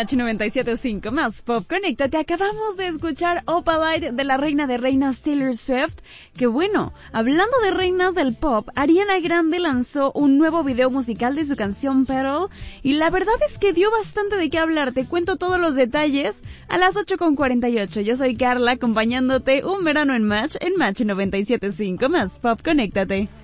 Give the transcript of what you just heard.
Match 97.5 más Pop. Conéctate. Acabamos de escuchar Opalite de la reina de reinas Taylor Swift. Que bueno, hablando de reinas del pop, Ariana Grande lanzó un nuevo video musical de su canción Petal. Y la verdad es que dio bastante de qué hablar. Te cuento todos los detalles a las 8:48. Yo soy Carla, acompañándote un verano en Match 97.5 más Pop. Conéctate.